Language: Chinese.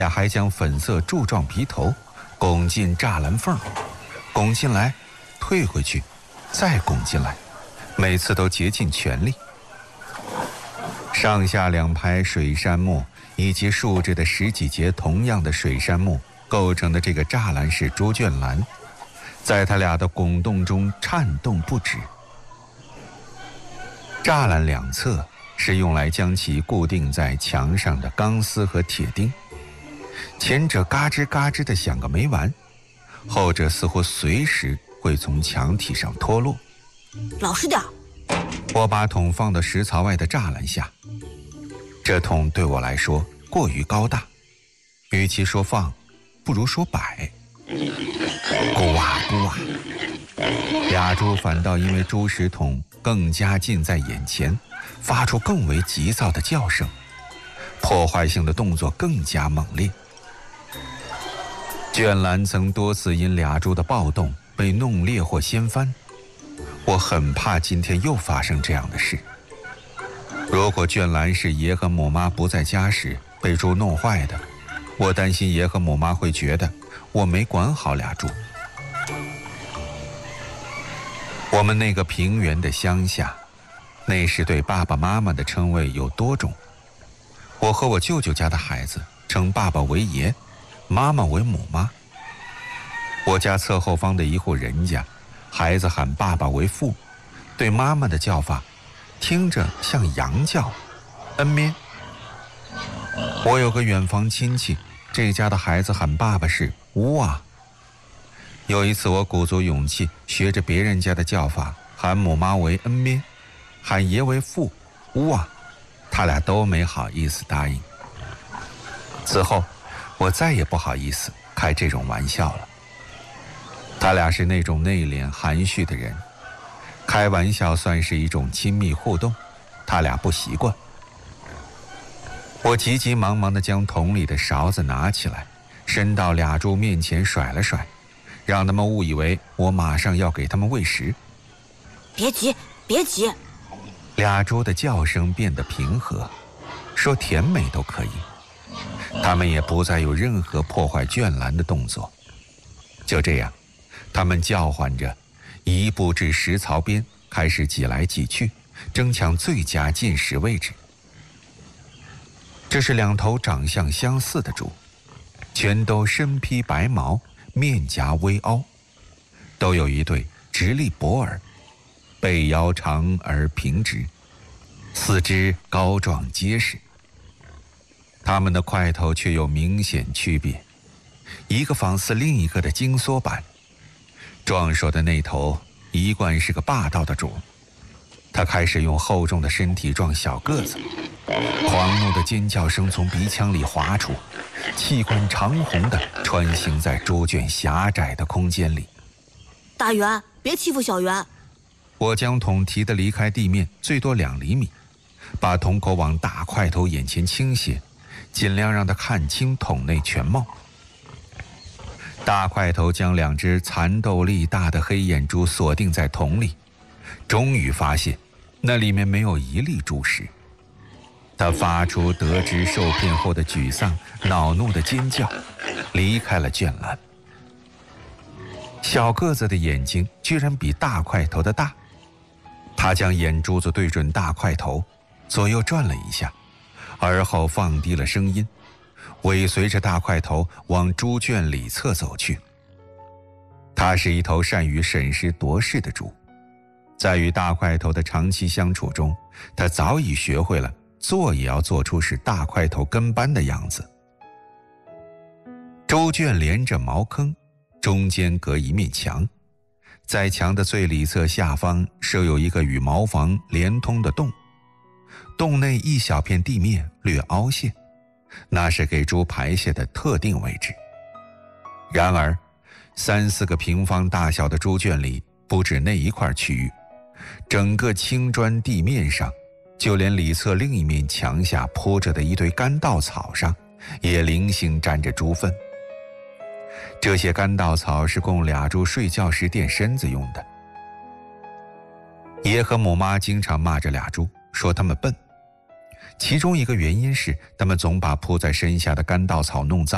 俩还将粉色柱状皮头拱进栅栏缝，拱进来，退回去，再拱进来，每次都竭尽全力。上下两排水杉木以及竖着的十几节同样的水杉木构成的这个栅栏式猪圈栏，在他俩的拱动中颤动不止。栅栏两侧是用来将其固定在墙上的钢丝和铁钉，前者嘎吱嘎吱地响个没完，后者似乎随时会从墙体上脱落。 老实点。 我把桶放到石槽外的栅栏下，这桶对我来说过于高大，与其说放，不如说摆。咕啊咕啊，俩猪反倒因为猪食桶更加近在眼前，发出更为急躁的叫声，破坏性的动作更加猛烈。圈栏曾多次因俩猪的暴动被弄裂或掀翻，我很怕今天又发生这样的事。如果圈栏是爷和母妈不在家时被猪弄坏的，我担心爷和母妈会觉得我没管好俩猪。我们那个平原的乡下，那时对爸爸妈妈的称谓有多种。我和我舅舅家的孩子称爸爸为爷，妈妈为母妈。我家侧后方的一户人家，孩子喊爸爸为父，对妈妈的叫法听着像羊叫，恩咩。我有个远房亲戚，这家的孩子喊爸爸是呜啊。有一次我鼓足勇气学着别人家的叫法，喊母妈为恩咩，喊爷为父呜啊，他俩都没好意思答应。此后我再也不好意思开这种玩笑了。他俩是那种内敛含蓄的人，开玩笑算是一种亲密互动，他俩不习惯。我急急忙忙地将桶里的勺子拿起来，伸到俩猪面前甩了甩，让他们误以为我马上要给他们喂食。 别急，别急。 俩猪的叫声变得平和，说甜美都可以。他们也不再有任何破坏圈栏的动作。就这样，他们叫唤着，一步至石槽边，开始挤来挤去，争抢最佳进食位置。这是两头长相相似的猪，全都身披白毛，面颊微凹，都有一对直立脖耳，背腰长而平直，四肢高壮结实。它们的块头却有明显区别，一个仿似另一个的精缩版。壮硕的那头一贯是个霸道的主，他开始用厚重的身体撞小个子，狂怒的尖叫声从鼻腔里滑出，气贯长虹地穿行在猪圈狭窄的空间里。 大圆，别欺负小圆。 我将桶提得离开地面最多2厘米，把桶口往大块头眼前倾斜，尽量让他看清桶内全貌。大块头将2只蚕豆力大的黑眼珠锁定在桶里，终于发现那里面没有一粒猪食。他发出得知受骗后的沮丧、恼怒的尖叫，离开了圈栏。小个子的眼睛居然比大块头的大，他将眼珠子对准大块头，左右转了一下，而后放低了声音，尾随着大块头往猪圈里侧走去。他是一头善于审时度势的猪，在与大块头的长期相处中，他早已学会了做也要做出使大块头跟班的样子。猪圈连着茅坑，中间隔一面墙，在墙的最里侧下方设有一个与茅房连通的洞，洞内一小片地面略凹陷，那是给猪排泄的特定位置。然而3、4个平方大小的猪圈里，不止那一块区域，整个青砖地面上，就连里侧另一面墙下铺着的一堆干稻草上，也零星沾着猪粪。这些干稻草是供俩猪睡觉时垫身子用的。爷和母妈经常骂着俩猪，说他们笨，其中一个原因是他们总把铺在身下的干稻草弄脏。